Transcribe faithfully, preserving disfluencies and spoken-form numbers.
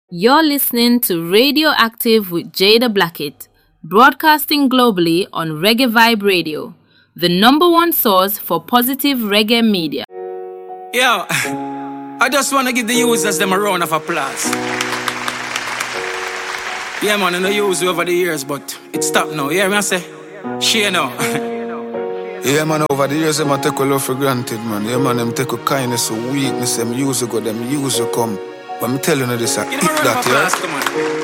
You're listening to Radioactive with Jada Blackett, broadcasting globally on Reggae Vibe Radio, the number one source for positive reggae media. Yo, I just want to give the users them a round of applause. Yeah, man, I know you use it over the years, but it stopped now. You hear me I say? She now. Yeah, man, over the years, them a take a love for granted, man. Yeah, man, them take a kindness, a weakness, them use it go, them use it come. But I'm telling you this, I hit that, yeah?